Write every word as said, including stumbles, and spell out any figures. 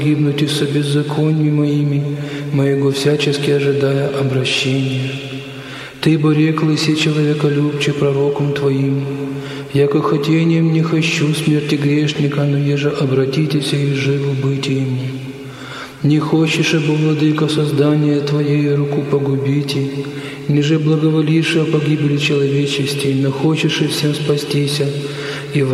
гибнуть и со беззакониями моими, моего всячески ожидая обращения. Ты бы рекл иси человеколюбче пророком Твоим, яко хотением не хочу смерти грешника, но еже обратитесь и живо быть ему. Не хочешь, ибо, владыка, создание Твоей руку погубите, ниже благоволишь о погибели человечести, но хочешь и всем спастися,